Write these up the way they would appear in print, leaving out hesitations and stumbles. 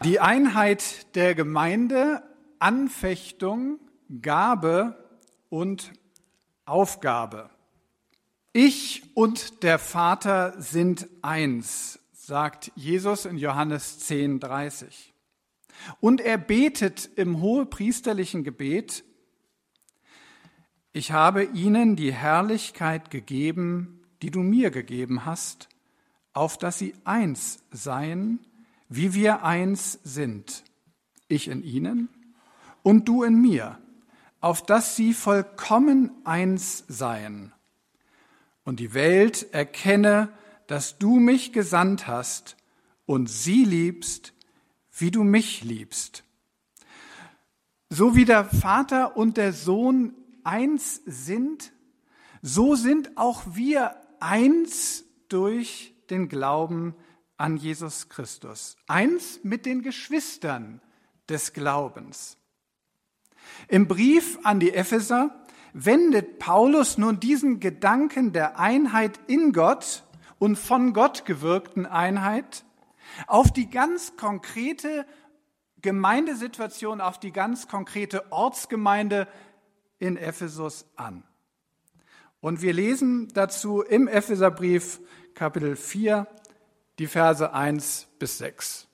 Die Einheit der Gemeinde, Anfechtung, Gabe und Aufgabe. Ich und der Vater sind eins, sagt Jesus in Johannes 10,30. Und er betet im hohepriesterlichen Gebet: Ich habe ihnen die Herrlichkeit gegeben, die du mir gegeben hast, auf dass sie eins seien, wie wir eins sind, ich in ihnen und du in mir, auf dass sie vollkommen eins seien. Und die Welt erkenne, dass du mich gesandt hast und sie liebst, wie du mich liebst. So wie der Vater und der Sohn eins sind, so sind auch wir eins durch den Glauben an Jesus Christus. Eins mit den Geschwistern des Glaubens. Im Brief an die Epheser wendet Paulus nun diesen Gedanken der Einheit in Gott und von Gott gewirkten Einheit auf die ganz konkrete Gemeindesituation, auf die ganz konkrete Ortsgemeinde in Ephesus an. Und wir lesen dazu im Epheserbrief Kapitel 4, die Verse 1 bis 6.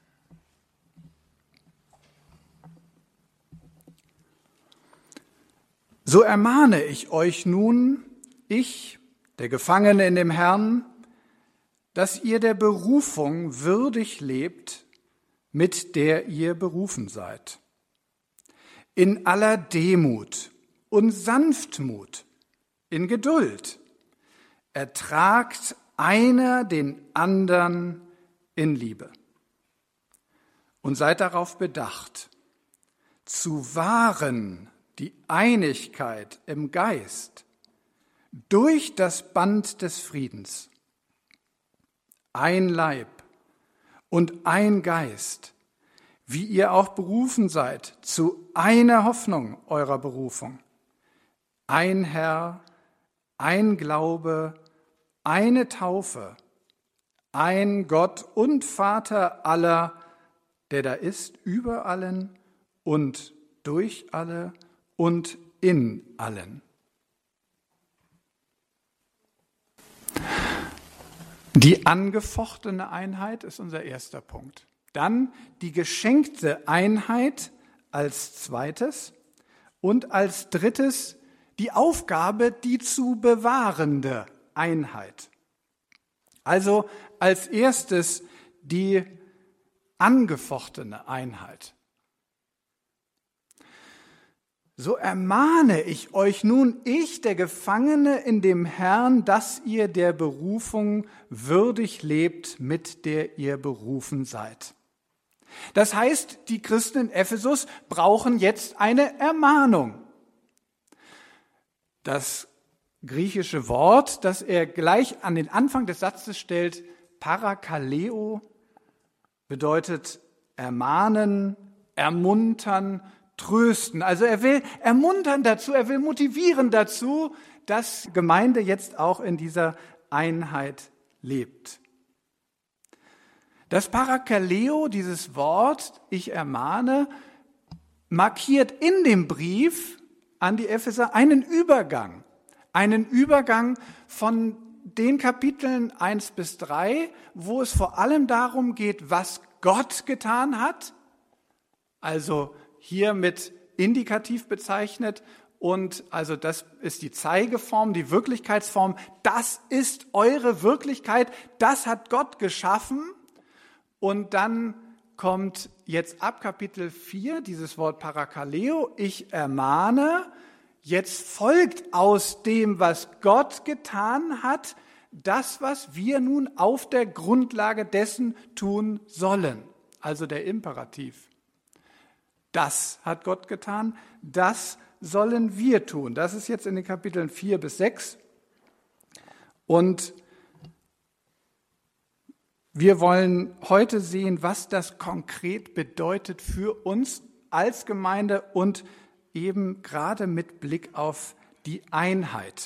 So ermahne ich euch nun, ich, der Gefangene in dem Herrn, dass ihr der Berufung würdig lebt, mit der ihr berufen seid. In aller Demut und Sanftmut, in Geduld, ertragt einer den anderen in Liebe. Und seid darauf bedacht, zu wahren die Einigkeit im Geist durch das Band des Friedens. Ein Leib und ein Geist, wie ihr auch berufen seid, zu einer Hoffnung eurer Berufung. Ein Herr, ein Glaube, eine Taufe, ein Gott und Vater aller, der da ist über allen und durch alle und in allen. Die angefochtene Einheit ist unser erster Punkt. Dann die geschenkte Einheit als zweites und als drittes die Aufgabe, die zu bewahrende Einheit. Also als erstes die angefochtene Einheit. So ermahne ich euch nun, ich, der Gefangene in dem Herrn, dass ihr der Berufung würdig lebt, mit der ihr berufen seid. Das heißt, die Christen in Ephesus brauchen jetzt eine Ermahnung. Das griechische Wort, das er gleich an den Anfang des Satzes stellt, parakaleo, bedeutet ermahnen, ermuntern, trösten. Also er will ermuntern dazu, er will motivieren dazu, dass Gemeinde jetzt auch in dieser Einheit lebt. Das Parakaleo, dieses Wort, ich ermahne, markiert in dem Brief an die Epheser einen Übergang von den Kapiteln 1 bis 3, wo es vor allem darum geht, was Gott getan hat, also hier mit Indikativ bezeichnet, und also das ist die Zeigeform, die Wirklichkeitsform, das ist eure Wirklichkeit, das hat Gott geschaffen. Und dann kommt jetzt ab Kapitel 4 dieses Wort Parakaleo, ich ermahne. Jetzt folgt aus dem, was Gott getan hat, das, was wir nun auf der Grundlage dessen tun sollen. Also der Imperativ. Das hat Gott getan, das sollen wir tun. Das ist jetzt in den Kapiteln 4 bis 6. Und wir wollen heute sehen, was das konkret bedeutet für uns als Gemeinde und eben gerade mit Blick auf die Einheit.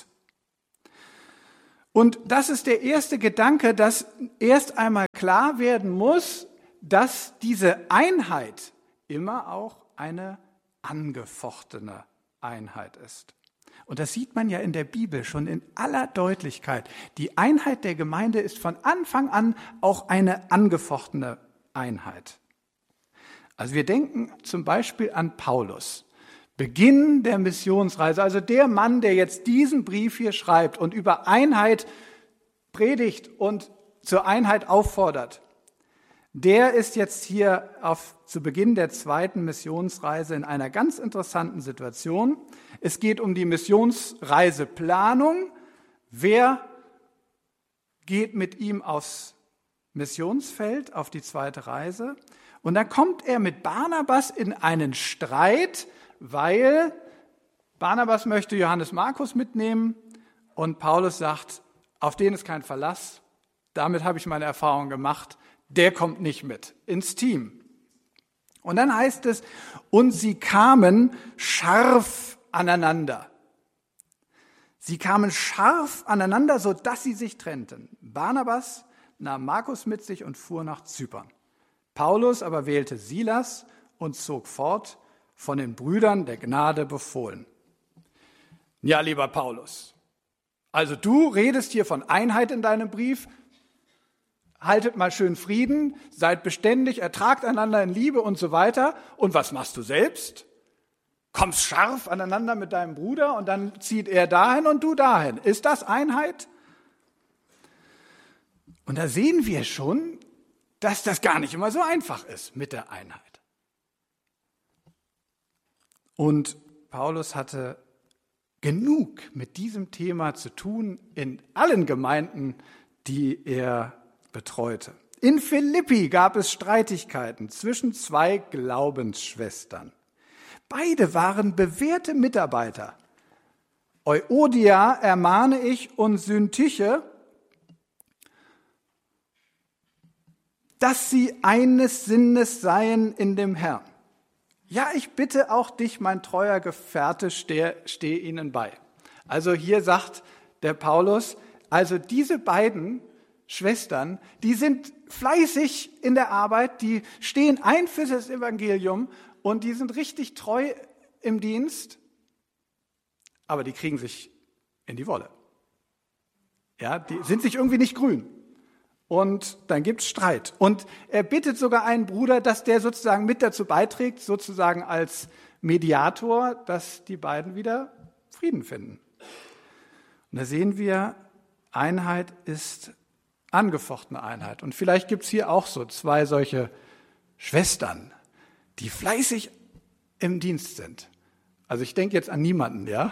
Und das ist der erste Gedanke, dass erst einmal klar werden muss, dass diese Einheit immer auch eine angefochtene Einheit ist. Und das sieht man ja in der Bibel schon in aller Deutlichkeit. Die Einheit der Gemeinde ist von Anfang an auch eine angefochtene Einheit. Also wir denken zum Beispiel an Paulus. Beginn der Missionsreise, also der Mann, der jetzt diesen Brief hier schreibt und über Einheit predigt und zur Einheit auffordert. Der ist jetzt hier zu Beginn der zweiten Missionsreise in einer ganz interessanten Situation. Es geht um die Missionsreiseplanung. Wer geht mit ihm aufs Missionsfeld, auf die zweite Reise? Und dann kommt er mit Barnabas in einen Streit, weil Barnabas möchte Johannes Markus mitnehmen und Paulus sagt, auf den ist kein Verlass. Damit habe ich meine Erfahrung gemacht. Der kommt nicht mit ins Team. Und dann heißt es, und sie kamen scharf aneinander. Sie kamen scharf aneinander, sodass sie sich trennten. Barnabas nahm Markus mit sich und fuhr nach Zypern. Paulus aber wählte Silas und zog fort, von den Brüdern der Gnade befohlen. Ja, lieber Paulus, also du redest hier von Einheit in deinem Brief, haltet mal schön Frieden, seid beständig, ertragt einander in Liebe und so weiter. Und was machst du selbst? Kommst scharf aneinander mit deinem Bruder und dann zieht er dahin und du dahin. Ist das Einheit? Und da sehen wir schon, dass das gar nicht immer so einfach ist mit der Einheit. Und Paulus hatte genug mit diesem Thema zu tun in allen Gemeinden, die er betreute. In Philippi gab es Streitigkeiten zwischen zwei Glaubensschwestern. Beide waren bewährte Mitarbeiter. Euodia ermahne ich und Syntyche, dass sie eines Sinnes seien in dem Herrn. Ja, ich bitte auch dich, mein treuer Gefährte, stehe ihnen bei. Also hier sagt der Paulus, also diese beiden Schwestern, die sind fleißig in der Arbeit, die stehen ein für das Evangelium und die sind richtig treu im Dienst, aber die kriegen sich in die Wolle. Ja, die sind sich irgendwie nicht grün. Und dann gibt es Streit. Und er bittet sogar einen Bruder, dass der sozusagen mit dazu beiträgt, sozusagen als Mediator, dass die beiden wieder Frieden finden. Und da sehen wir, Einheit ist angefochtene Einheit. Und vielleicht gibt es hier auch so zwei solche Schwestern, die fleißig im Dienst sind. Also ich denke jetzt an niemanden, ja.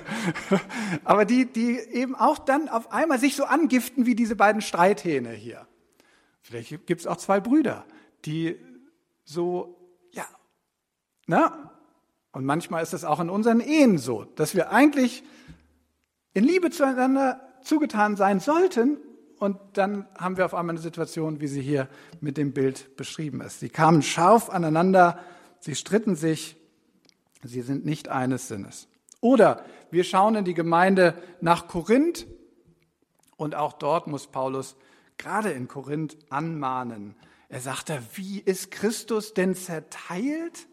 Aber die eben auch dann auf einmal sich so angiften wie diese beiden Streithähne hier. Vielleicht gibt es auch zwei Brüder, die so, ja, na? Und manchmal ist es auch in unseren Ehen so, dass wir eigentlich in Liebe zueinander zugetan sein sollten. Und dann haben wir auf einmal eine Situation, wie sie hier mit dem Bild beschrieben ist. Sie kamen scharf aneinander, sie stritten sich, sie sind nicht eines Sinnes. Oder wir schauen in die Gemeinde nach Korinth und auch dort muss Paulus gerade in Korinth anmahnen. Er sagt da, wie ist Christus denn zerteilt?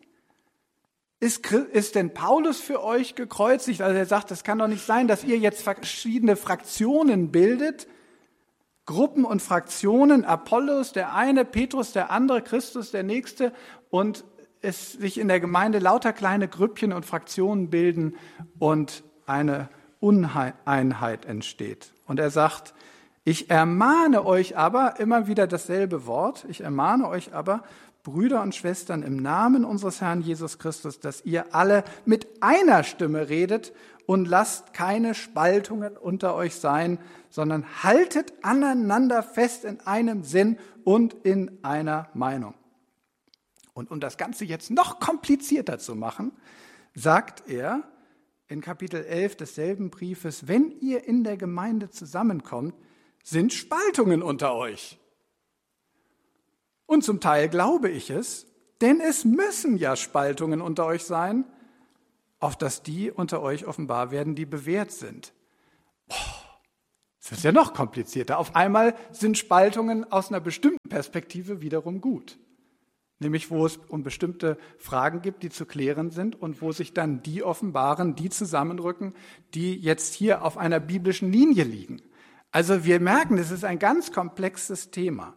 Ist denn Paulus für euch gekreuzigt? Also er sagt, das kann doch nicht sein, dass ihr jetzt verschiedene Fraktionen bildet, Gruppen und Fraktionen, Apollos der eine, Petrus der andere, Christus der nächste und es sich in der Gemeinde lauter kleine Grüppchen und Fraktionen bilden und eine Uneinheit entsteht. Und er sagt, ich ermahne euch aber, immer wieder dasselbe Wort, ich ermahne euch aber, Brüder und Schwestern, im Namen unseres Herrn Jesus Christus, dass ihr alle mit einer Stimme redet und lasst keine Spaltungen unter euch sein, sondern haltet aneinander fest in einem Sinn und in einer Meinung. Und um das Ganze jetzt noch komplizierter zu machen, sagt er in Kapitel 11 desselben Briefes, wenn ihr in der Gemeinde zusammenkommt, sind Spaltungen unter euch. Und zum Teil glaube ich es, denn es müssen ja Spaltungen unter euch sein, auf dass die unter euch offenbar werden, die bewährt sind. Es wird ja noch komplizierter. Auf einmal sind Spaltungen aus einer bestimmten Perspektive wiederum gut. Nämlich wo es um bestimmte Fragen gibt, die zu klären sind und wo sich dann die offenbaren, die zusammenrücken, die jetzt hier auf einer biblischen Linie liegen. Also wir merken, es ist ein ganz komplexes Thema.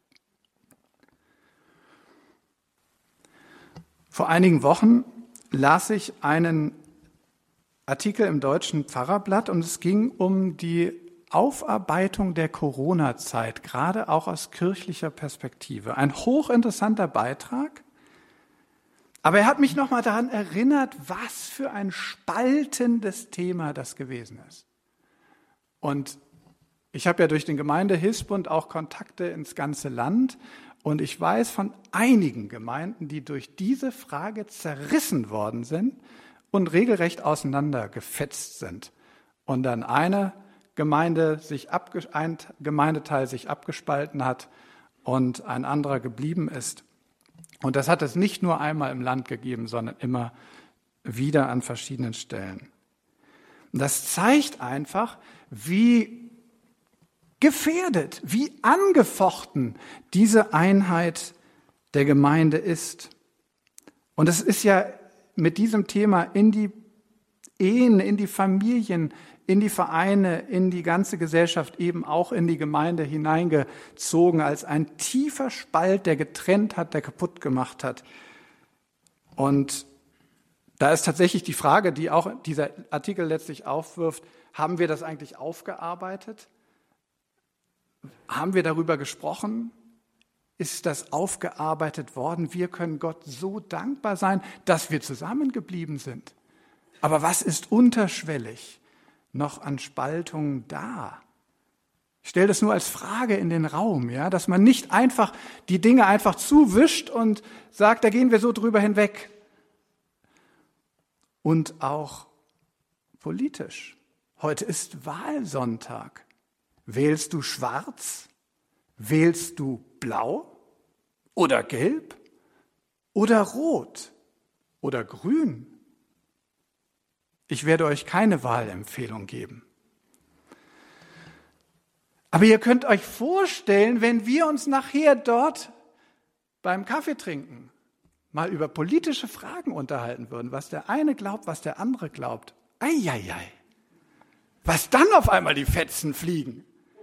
Vor einigen Wochen las ich einen Artikel im Deutschen Pfarrerblatt und es ging um die Aufarbeitung der Corona-Zeit, gerade auch aus kirchlicher Perspektive. Ein hochinteressanter Beitrag, aber er hat mich nochmal daran erinnert, was für ein spaltendes Thema das gewesen ist. Und ich habe ja durch den Gemeindehilfsbund auch Kontakte ins ganze Land und ich weiß von einigen Gemeinden, die durch diese Frage zerrissen worden sind und regelrecht auseinandergefetzt sind. Und dann ein Gemeindeteil sich abgespalten hat und ein anderer geblieben ist. Und das hat es nicht nur einmal im Land gegeben, sondern immer wieder an verschiedenen Stellen. Und das zeigt einfach, wie gefährdet, wie angefochten diese Einheit der Gemeinde ist. Und es ist ja mit diesem Thema in die Ehen, in die Familien, in die Vereine, in die ganze Gesellschaft, eben auch in die Gemeinde hineingezogen, als ein tiefer Spalt, der getrennt hat, der kaputt gemacht hat. Und da ist tatsächlich die Frage, die auch dieser Artikel letztlich aufwirft, haben wir das eigentlich aufgearbeitet? Haben wir darüber gesprochen? Ist das aufgearbeitet worden? Wir können Gott so dankbar sein, dass wir zusammengeblieben sind. Aber was ist unterschwellig noch an Spaltungen da? Ich stelle das nur als Frage in den Raum, ja, dass man nicht einfach die Dinge einfach zuwischt und sagt, da gehen wir so drüber hinweg. Und auch politisch. Heute ist Wahlsonntag. Wählst du schwarz? Wählst du blau? Oder gelb? Oder rot? Oder grün? Ich werde euch keine Wahlempfehlung geben. Aber ihr könnt euch vorstellen, wenn wir uns nachher dort beim Kaffee trinken mal über politische Fragen unterhalten würden, was der eine glaubt, was der andere glaubt. Eieiei, was dann auf einmal die Fetzen fliegen.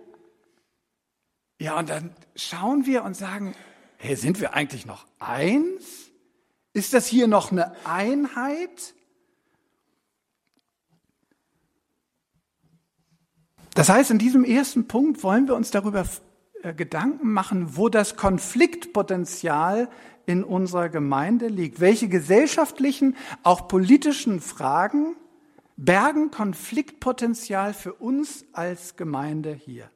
Ja, und dann schauen wir und sagen, hey, sind wir eigentlich noch eins? Ist das hier noch eine Einheit? Das heißt, in diesem ersten Punkt wollen wir uns darüber Gedanken machen, wo das Konfliktpotenzial in unserer Gemeinde liegt. Welche gesellschaftlichen, auch politischen Fragen bergen Konfliktpotenzial für uns als Gemeinde hier?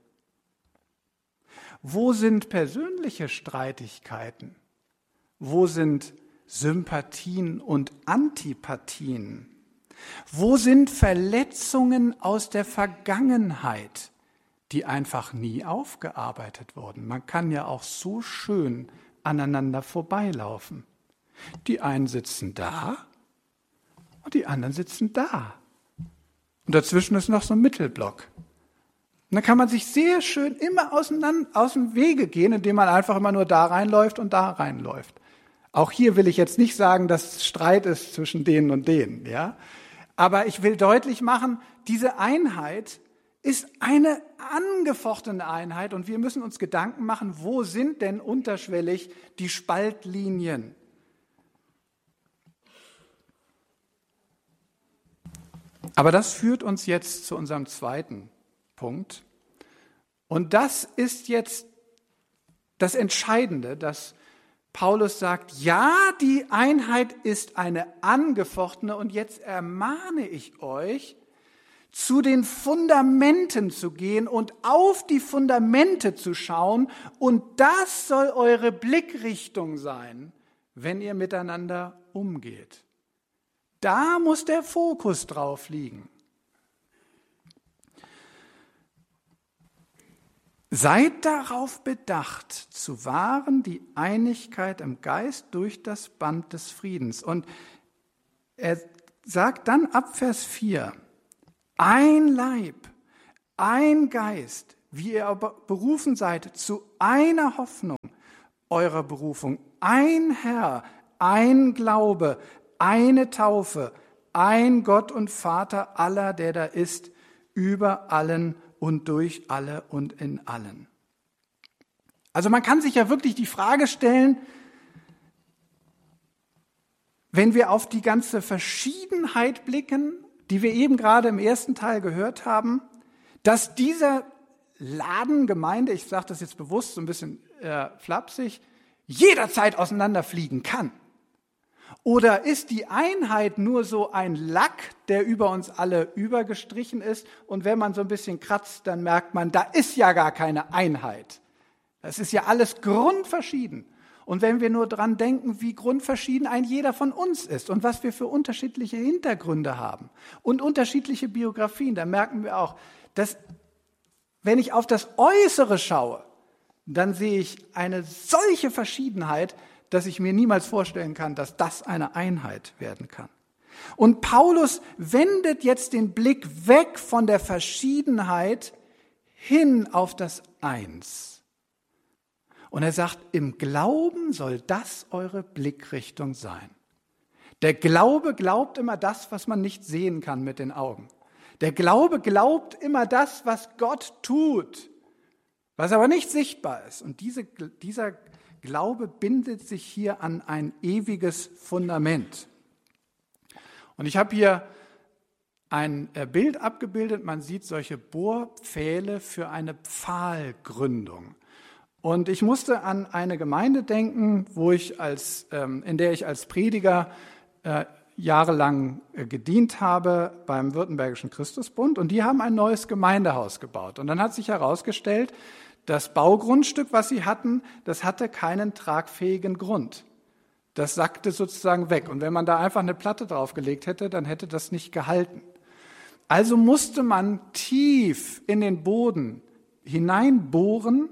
Wo sind persönliche Streitigkeiten? Wo sind Sympathien und Antipathien? Wo sind Verletzungen aus der Vergangenheit, die einfach nie aufgearbeitet wurden? Man kann ja auch so schön aneinander vorbeilaufen. Die einen sitzen da und die anderen sitzen da. Und dazwischen ist noch so ein Mittelblock. Und dann kann man sich sehr schön immer aus dem Wege gehen, indem man einfach immer nur da reinläuft und da reinläuft. Auch hier will ich jetzt nicht sagen, dass es Streit ist zwischen denen und denen, ja. Aber ich will deutlich machen, diese Einheit ist eine angefochtene Einheit und wir müssen uns Gedanken machen, wo sind denn unterschwellig die Spaltlinien? Aber das führt uns jetzt zu unserem zweiten Punkt. Und das ist jetzt das Entscheidende, dass Paulus sagt, ja, die Einheit ist eine angefochtene und jetzt ermahne ich euch, zu den Fundamenten zu gehen und auf die Fundamente zu schauen und das soll eure Blickrichtung sein, wenn ihr miteinander umgeht. Da muss der Fokus drauf liegen. Seid darauf bedacht, zu wahren die Einigkeit im Geist durch das Band des Friedens. Und er sagt dann ab Vers 4, ein Leib, ein Geist, wie ihr berufen seid, zu einer Hoffnung eurer Berufung, ein Herr, ein Glaube, eine Taufe, ein Gott und Vater aller, der da ist, über allen und durch alle und in allen. Also man kann sich ja wirklich die Frage stellen, wenn wir auf die ganze Verschiedenheit blicken, die wir eben gerade im ersten Teil gehört haben, dass dieser Ladengemeinde, ich sage das jetzt bewusst so ein bisschen flapsig, jederzeit auseinanderfliegen kann. Oder ist die Einheit nur so ein Lack, der über uns alle übergestrichen ist? Und wenn man so ein bisschen kratzt, dann merkt man, da ist ja gar keine Einheit. Das ist ja alles grundverschieden. Und wenn wir nur dran denken, wie grundverschieden ein jeder von uns ist und was wir für unterschiedliche Hintergründe haben und unterschiedliche Biografien, dann merken wir auch, dass wenn ich auf das Äußere schaue, dann sehe ich eine solche Verschiedenheit, dass ich mir niemals vorstellen kann, dass das eine Einheit werden kann. Und Paulus wendet jetzt den Blick weg von der Verschiedenheit hin auf das Eins. Und er sagt, im Glauben soll das eure Blickrichtung sein. Der Glaube glaubt immer das, was man nicht sehen kann mit den Augen. Der Glaube glaubt immer das, was Gott tut, was aber nicht sichtbar ist. Und dieser Glaube bindet sich hier an ein ewiges Fundament. Und ich habe hier ein Bild abgebildet. Man sieht solche Bohrpfähle für eine Pfahlgründung. Und ich musste an eine Gemeinde denken, in der ich als Prediger jahrelang gedient habe beim Württembergischen Christusbund. Und die haben ein neues Gemeindehaus gebaut. Und dann hat sich herausgestellt, das Baugrundstück, was sie hatten, das hatte keinen tragfähigen Grund. Das sackte sozusagen weg. Und wenn man da einfach eine Platte draufgelegt hätte, dann hätte das nicht gehalten. Also musste man tief in den Boden hineinbohren,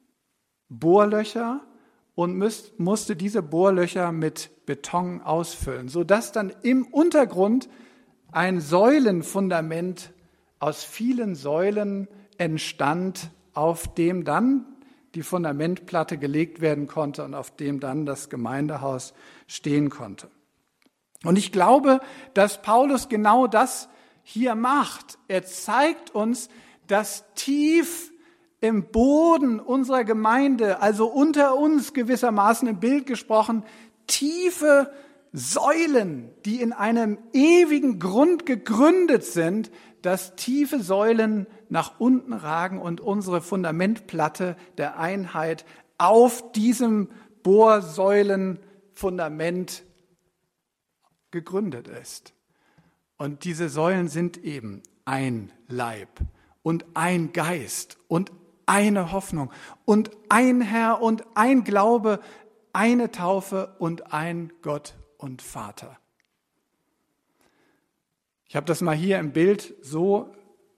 Bohrlöcher, und musste diese Bohrlöcher mit Beton ausfüllen, sodass dann im Untergrund ein Säulenfundament aus vielen Säulen entstand, auf dem dann die Fundamentplatte gelegt werden konnte und auf dem dann das Gemeindehaus stehen konnte. Und ich glaube, dass Paulus genau das hier macht. Er zeigt uns, dass tief im Boden unserer Gemeinde, also unter uns gewissermaßen im Bild gesprochen, tiefe Säulen, die in einem ewigen Grund gegründet sind, dass tiefe Säulen nach unten ragen und unsere Fundamentplatte der Einheit auf diesem Bohrsäulenfundament gegründet ist. Und diese Säulen sind eben ein Leib und ein Geist und eine Hoffnung und ein Herr und ein Glaube, eine Taufe und ein Gott und Vater. Ich habe das mal hier im Bild so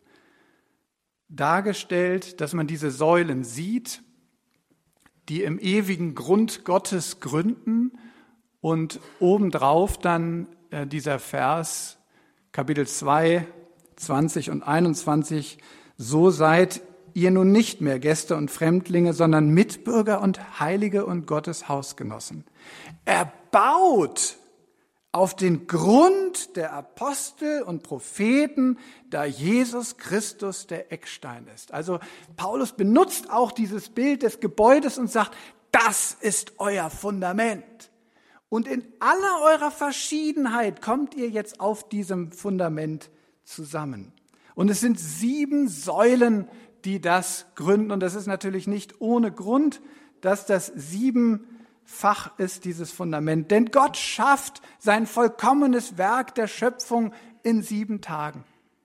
dargestellt, dass man diese Säulen sieht, die im ewigen Grund Gottes gründen, und obendrauf dann dieser Vers, Kapitel 2, 20 und 21, so seid ihr nun nicht mehr Gäste und Fremdlinge, sondern Mitbürger und Heilige und Gottes Hausgenossen. Er baut auf den Grund der Apostel und Propheten, da Jesus Christus der Eckstein ist. Also Paulus benutzt auch dieses Bild des Gebäudes und sagt, das ist euer Fundament. Und in aller eurer Verschiedenheit kommt ihr jetzt auf diesem Fundament zusammen. Und es sind 7 Säulen, die das gründen. Und das ist natürlich nicht ohne Grund, dass das 7-fach ist, dieses Fundament. Denn Gott schafft sein vollkommenes Werk der Schöpfung in 7 Tagen.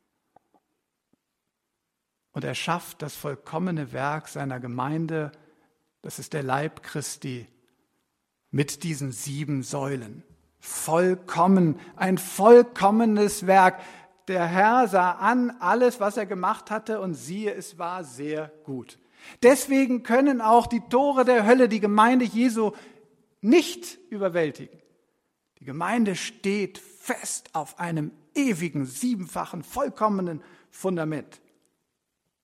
Und er schafft das vollkommene Werk seiner Gemeinde, das ist der Leib Christi, mit diesen 7 Säulen. Vollkommen, ein vollkommenes Werk. Der Herr sah an alles, was er gemacht hatte, und siehe, es war sehr gut. Deswegen können auch die Tore der Hölle die Gemeinde Jesu nicht überwältigen. Die Gemeinde steht fest auf einem ewigen, 7-fachen, vollkommenen Fundament.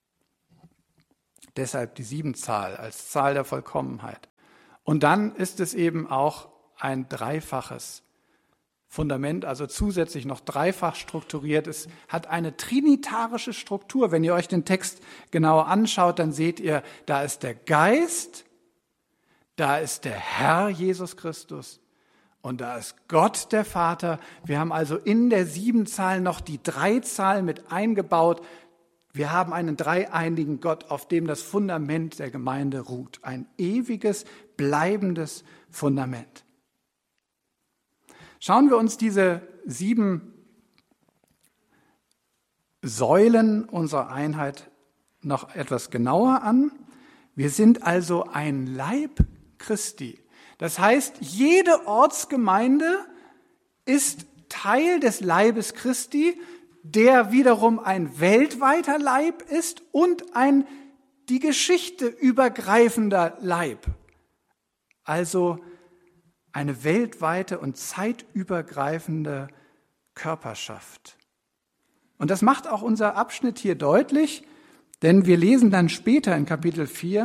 Deshalb die 7-Zahl als Zahl der Vollkommenheit. Und dann ist es eben auch ein dreifaches Fundament, also zusätzlich noch dreifach strukturiert. Es hat eine trinitarische Struktur. Wenn ihr euch den Text genauer anschaut, dann seht ihr, da ist der Geist, da ist der Herr Jesus Christus und da ist Gott der Vater. Wir haben also in der 7-Zahl noch die 3-Zahl mit eingebaut. Wir haben einen dreieinigen Gott, auf dem das Fundament der Gemeinde ruht. Ein ewiges, bleibendes Fundament. Schauen wir uns diese 7 Säulen unserer Einheit noch etwas genauer an. Wir sind also ein Leib Christi. Das heißt, jede Ortsgemeinde ist Teil des Leibes Christi, der wiederum ein weltweiter Leib ist und ein die Geschichte übergreifender Leib. Also eine weltweite und zeitübergreifende Körperschaft. Und das macht auch unser Abschnitt hier deutlich, denn wir lesen dann später in Kapitel 4,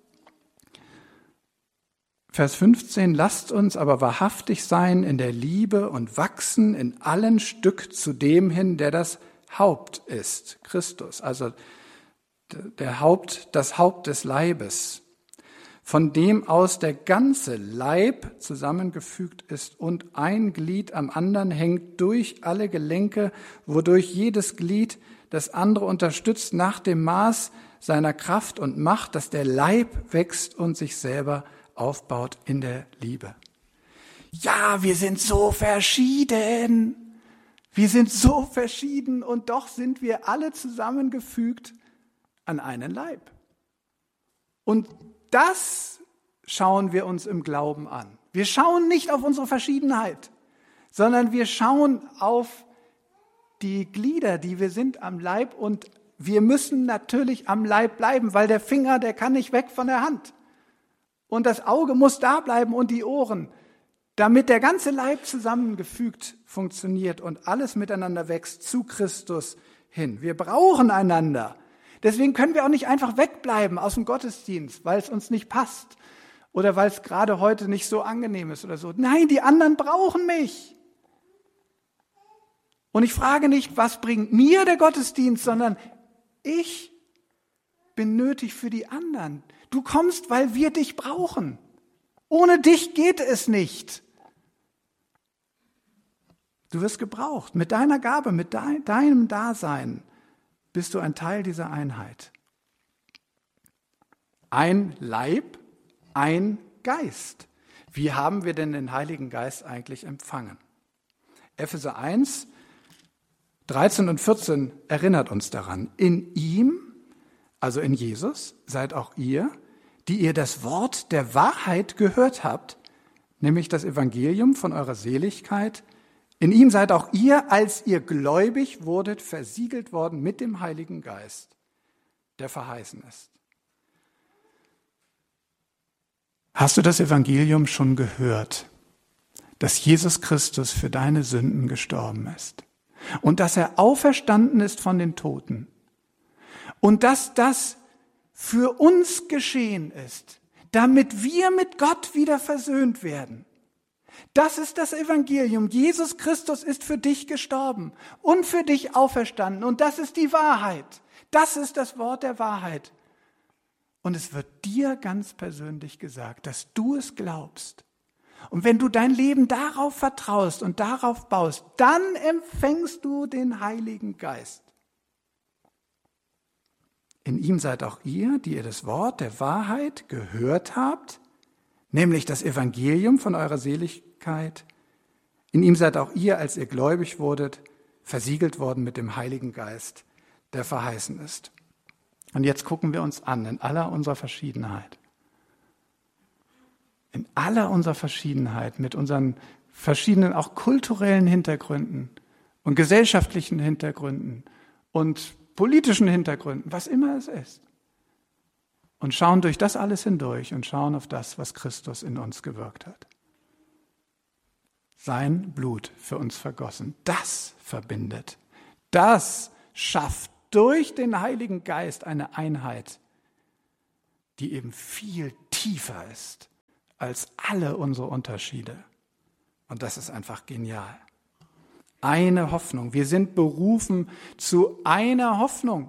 Vers 15, lasst uns aber wahrhaftig sein in der Liebe und wachsen in allen Stück zu dem hin, der das Haupt ist, Christus, also das Haupt des Leibes, von dem aus der ganze Leib zusammengefügt ist und ein Glied am anderen hängt durch alle Gelenke, wodurch jedes Glied das andere unterstützt nach dem Maß seiner Kraft und Macht, dass der Leib wächst und sich selber aufbaut in der Liebe. Ja, wir sind so verschieden. Wir sind so verschieden und doch sind wir alle zusammengefügt an einen Leib. Und das schauen wir uns im Glauben an. Wir schauen nicht auf unsere Verschiedenheit, sondern wir schauen auf die Glieder, die wir sind am Leib. Und wir müssen natürlich am Leib bleiben, weil der Finger, der kann nicht weg von der Hand. Und das Auge muss da bleiben und die Ohren, damit der ganze Leib zusammengefügt funktioniert und alles miteinander wächst zu Christus hin. Wir brauchen einander. Deswegen können wir auch nicht einfach wegbleiben aus dem Gottesdienst, weil es uns nicht passt oder weil es gerade heute nicht so angenehm ist oder so. Nein, die anderen brauchen mich. Und ich frage nicht, was bringt mir der Gottesdienst, sondern ich bin nötig für die anderen. Du kommst, weil wir dich brauchen. Ohne dich geht es nicht. Du wirst gebraucht. Mit deiner Gabe, mit deinem Dasein bist du ein Teil dieser Einheit. Ein Leib, ein Geist. Wie haben wir denn den Heiligen Geist eigentlich empfangen? Epheser 1, 13 und 14 erinnert uns daran. In ihm, also in Jesus, seid auch ihr, die ihr das Wort der Wahrheit gehört habt, nämlich das Evangelium von eurer Seligkeit. In ihm seid auch ihr, als ihr gläubig wurdet, versiegelt worden mit dem Heiligen Geist, der verheißen ist. Hast du das Evangelium schon gehört, dass Jesus Christus für deine Sünden gestorben ist und dass er auferstanden ist von den Toten und dass das für uns geschehen ist, damit wir mit Gott wieder versöhnt werden? Das ist das Evangelium. Jesus Christus ist für dich gestorben und für dich auferstanden. Und das ist die Wahrheit. Das ist das Wort der Wahrheit. Und es wird dir ganz persönlich gesagt, dass du es glaubst. Und wenn du dein Leben darauf vertraust und darauf baust, dann empfängst du den Heiligen Geist. In ihm seid auch ihr, die ihr das Wort der Wahrheit gehört habt, nämlich das Evangelium von eurer Seligkeit. In ihm seid auch ihr, als ihr gläubig wurdet, versiegelt worden mit dem Heiligen Geist, der verheißen ist. Und jetzt gucken wir uns an, in aller unserer Verschiedenheit. In aller unserer Verschiedenheit, mit unseren verschiedenen auch kulturellen Hintergründen und gesellschaftlichen Hintergründen und politischen Hintergründen, was immer es ist. Und schauen durch das alles hindurch und schauen auf das, was Christus in uns gewirkt hat. Sein Blut für uns vergossen, das verbindet. Das schafft durch den Heiligen Geist eine Einheit die eben viel tiefer ist als alle unsere Unterschiede. Und das ist einfach genial. Eine Hoffnung. Wir sind berufen zu einer Hoffnung.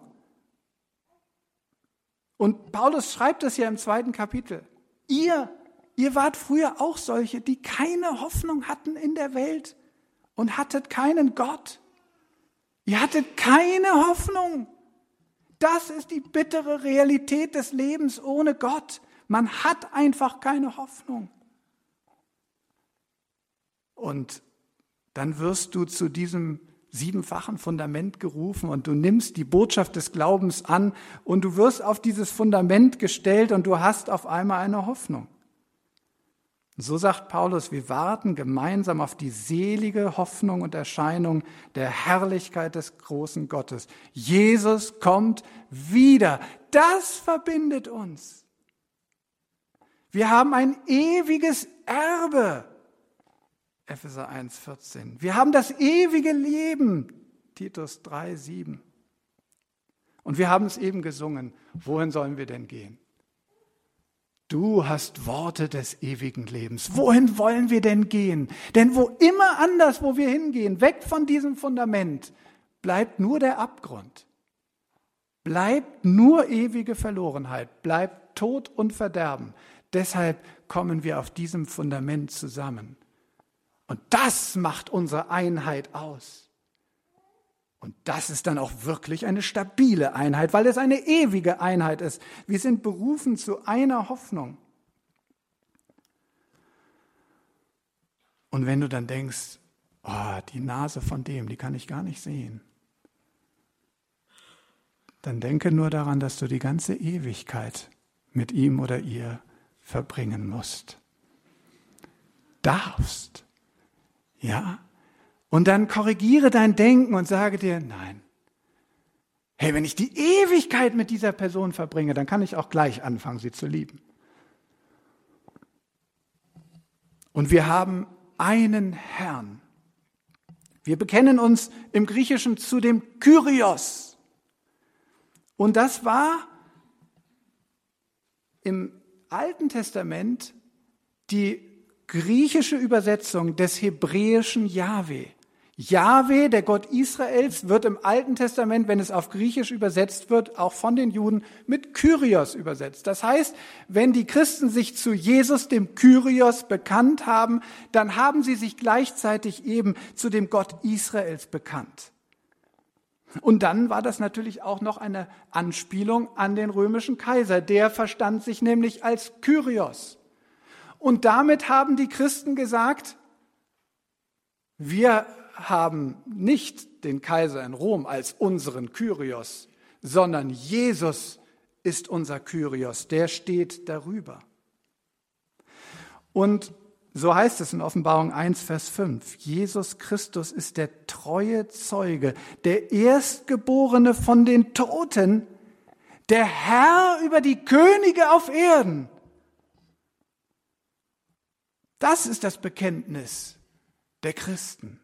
Und Paulus schreibt es ja im 2. Kapitel. Ihr wart früher auch solche, die keine Hoffnung hatten in der Welt und hattet keinen Gott. Ihr hattet keine Hoffnung. Das ist die bittere Realität des Lebens ohne Gott. Man hat einfach keine Hoffnung. Und dann wirst du zu diesem 7-fachen Fundament gerufen und du nimmst die Botschaft des Glaubens an und du wirst auf dieses Fundament gestellt und du hast auf einmal eine Hoffnung. So sagt Paulus, wir warten gemeinsam auf die selige Hoffnung und Erscheinung der Herrlichkeit des großen Gottes. Jesus kommt wieder. Das verbindet uns. Wir haben ein ewiges Erbe. Epheser 1,14. Wir haben das ewige Leben. Titus 3,7. Und wir haben es eben gesungen. Wohin sollen wir denn gehen? Du hast Worte des ewigen Lebens. Wohin wollen wir denn gehen? Denn wo immer anders, wo wir hingehen, weg von diesem Fundament, bleibt nur der Abgrund. Bleibt nur ewige Verlorenheit. Bleibt Tod und Verderben. Deshalb kommen wir auf diesem Fundament zusammen. Und das macht unsere Einheit aus. Und das ist dann auch wirklich eine stabile Einheit, weil es eine ewige Einheit ist. Wir sind berufen zu einer Hoffnung. Und wenn du dann denkst, die Nase von dem, die kann ich gar nicht sehen, dann denke nur daran, dass du die ganze Ewigkeit mit ihm oder ihr verbringen musst. Darfst. Ja? Und dann korrigiere dein Denken und sage dir, nein. Hey, wenn ich die Ewigkeit mit dieser Person verbringe, dann kann ich auch gleich anfangen, sie zu lieben. Und wir haben einen Herrn. Wir bekennen uns im Griechischen zu dem Kyrios. Und das war im Alten Testament die griechische Übersetzung des hebräischen Jahwe. Jahwe, der Gott Israels, wird im Alten Testament, wenn es auf Griechisch übersetzt wird, auch von den Juden mit Kyrios übersetzt. Das heißt, wenn die Christen sich zu Jesus, dem Kyrios, bekannt haben, dann haben sie sich gleichzeitig eben zu dem Gott Israels bekannt. Und dann war das natürlich auch noch eine Anspielung an den römischen Kaiser. Der verstand sich nämlich als Kyrios. Und damit haben die Christen gesagt, wir haben nicht den Kaiser in Rom als unseren Kyrios, sondern Jesus ist unser Kyrios, der steht darüber. Und so heißt es in Offenbarung 1, Vers 5, Jesus Christus ist der treue Zeuge, der Erstgeborene von den Toten, der Herr über die Könige auf Erden. Das ist das Bekenntnis der Christen.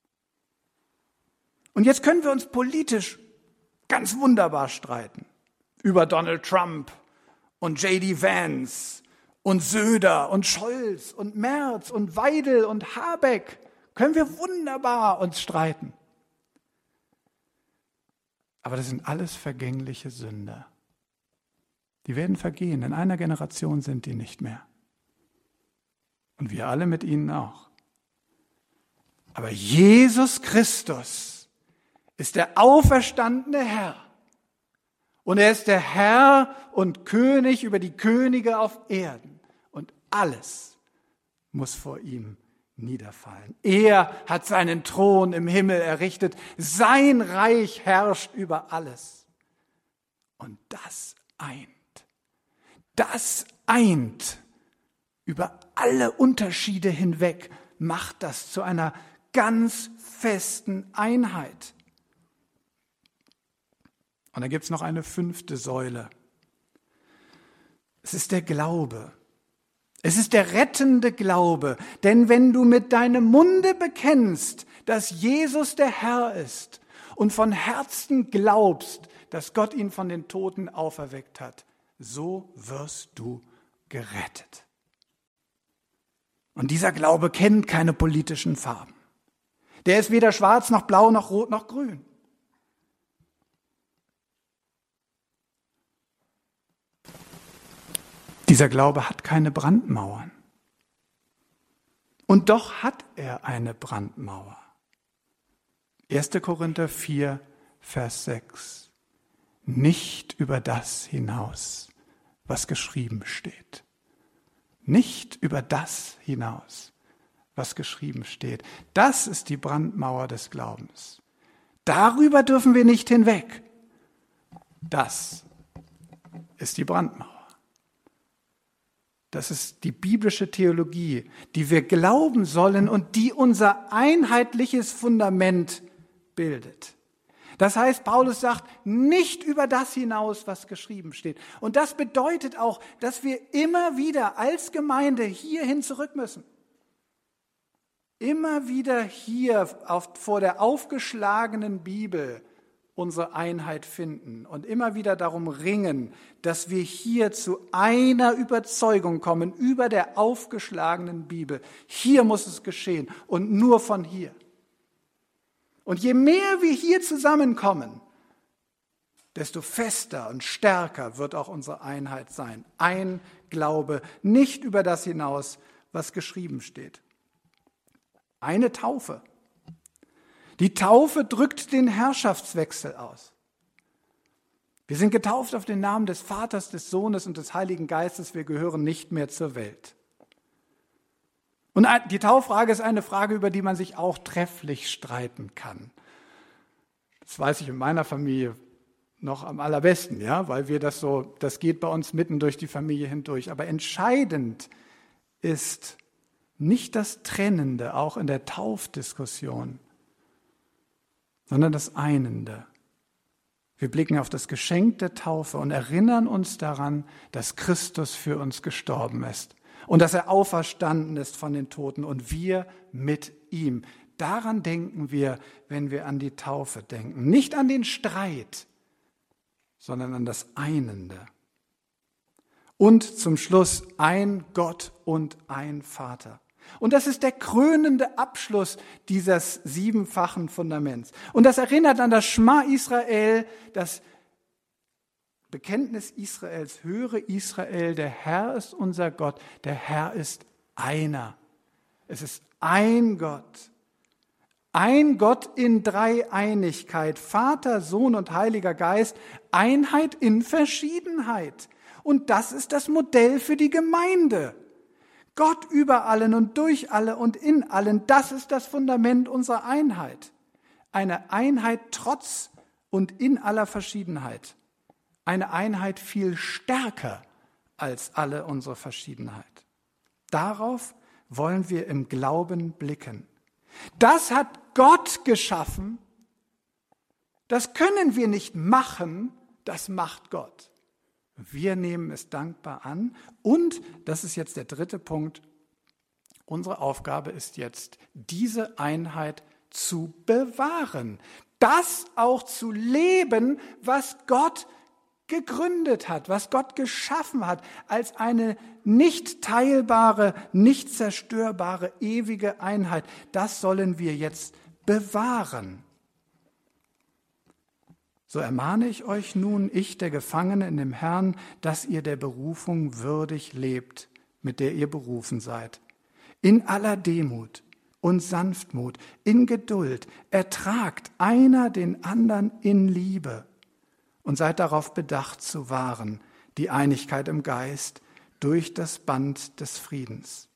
Und jetzt können wir uns politisch ganz wunderbar streiten über Donald Trump und J.D. Vance und Söder und Scholz und Merz und Weidel und Habeck. Können wir wunderbar uns streiten. Aber das sind alles vergängliche Sünder. Die werden vergehen. In einer Generation sind die nicht mehr. Und wir alle mit ihnen auch. Aber Jesus Christus ist der auferstandene Herr. Und er ist der Herr und König über die Könige auf Erden. Und alles muss vor ihm niederfallen. Er hat seinen Thron im Himmel errichtet. Sein Reich herrscht über alles. Und das eint über alle Unterschiede hinweg, macht das zu einer ganz festen Einheit. Und dann gibt es noch eine 5. Säule. Es ist der Glaube. Es ist der rettende Glaube. Denn wenn du mit deinem Munde bekennst, dass Jesus der Herr ist und von Herzen glaubst, dass Gott ihn von den Toten auferweckt hat, so wirst du gerettet. Und dieser Glaube kennt keine politischen Farben. Der ist weder schwarz noch blau noch rot noch grün. Dieser Glaube hat keine Brandmauern. Und doch hat er eine Brandmauer. 1. Korinther 4, Vers 6. Nicht über das hinaus, was geschrieben steht. Nicht über das hinaus, was geschrieben steht. Das ist die Brandmauer des Glaubens. Darüber dürfen wir nicht hinweg. Das ist die Brandmauer. Das ist die biblische Theologie, die wir glauben sollen und die unser einheitliches Fundament bildet. Das heißt, Paulus sagt, nicht über das hinaus, was geschrieben steht. Und das bedeutet auch, dass wir immer wieder als Gemeinde hierhin zurück müssen. Immer wieder hier vor der aufgeschlagenen Bibel unsere Einheit finden und immer wieder darum ringen, dass wir hier zu einer Überzeugung kommen über der aufgeschlagenen Bibel. Hier muss es geschehen und nur von hier. Und je mehr wir hier zusammenkommen, desto fester und stärker wird auch unsere Einheit sein. Ein Glaube, nicht über das hinaus, was geschrieben steht. Eine Taufe. Die Taufe drückt den Herrschaftswechsel aus. Wir sind getauft auf den Namen des Vaters, des Sohnes und des Heiligen Geistes. Wir gehören nicht mehr zur Welt. Und die Tauffrage ist eine Frage, über die man sich auch trefflich streiten kann. Das weiß ich in meiner Familie noch am allerbesten, ja, weil das geht bei uns mitten durch die Familie hindurch. Aber entscheidend ist nicht das Trennende, auch in der Taufdiskussion, sondern das Einende. Wir blicken auf das Geschenk der Taufe und erinnern uns daran, dass Christus für uns gestorben ist und dass er auferstanden ist von den Toten und wir mit ihm. Daran denken wir, wenn wir an die Taufe denken. Nicht an den Streit, sondern an das Einende. Und zum Schluss ein Gott und ein Vater. Und das ist der krönende Abschluss dieses siebenfachen Fundaments. Und das erinnert an das Schma Israel, das Bekenntnis Israels. Höre Israel, der Herr ist unser Gott, der Herr ist einer. Es ist ein Gott. Ein Gott in Dreieinigkeit, Vater, Sohn und Heiliger Geist, Einheit in Verschiedenheit. Und das ist das Modell für die Gemeinde. Gott über allen und durch alle und in allen, das ist das Fundament unserer Einheit. Eine Einheit trotz und in aller Verschiedenheit. Eine Einheit viel stärker als alle unsere Verschiedenheit. Darauf wollen wir im Glauben blicken. Das hat Gott geschaffen. Das können wir nicht machen, das macht Gott. Wir nehmen es dankbar an und, das ist jetzt der dritte Punkt, unsere Aufgabe ist jetzt, diese Einheit zu bewahren. Das auch zu leben, was Gott gegründet hat, was Gott geschaffen hat, als eine nicht teilbare, nicht zerstörbare, ewige Einheit. Das sollen wir jetzt bewahren. So ermahne ich euch nun, ich, der Gefangene in dem Herrn, dass ihr der Berufung würdig lebt, mit der ihr berufen seid. In aller Demut und Sanftmut, in Geduld, ertragt einer den anderen in Liebe und seid darauf bedacht zu wahren, die Einigkeit im Geist durch das Band des Friedens.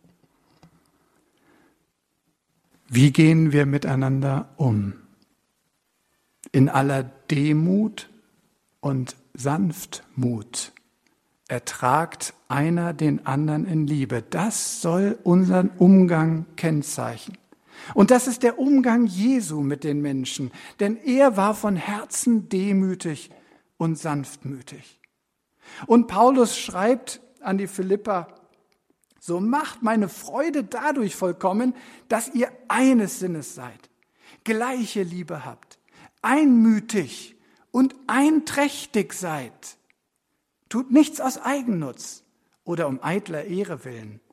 Wie gehen wir miteinander um? In aller Demut und Sanftmut ertragt einer den anderen in Liebe. Das soll unseren Umgang kennzeichnen. Und das ist der Umgang Jesu mit den Menschen, denn er war von Herzen demütig und sanftmütig. Und Paulus schreibt an die Philipper, so macht meine Freude dadurch vollkommen, dass ihr eines Sinnes seid, gleiche Liebe habt, einmütig und einträchtig seid. Tut nichts aus Eigennutz oder um eitler Ehre willen,